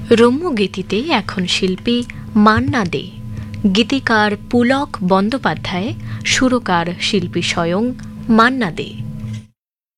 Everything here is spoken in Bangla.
রম্য গীতিতে এখন শিল্পী মান্না দে, গীতিকার পুলক বন্দ্যোপাধ্যায়, সুরকার শিল্পী স্বয়ং মান্না দে।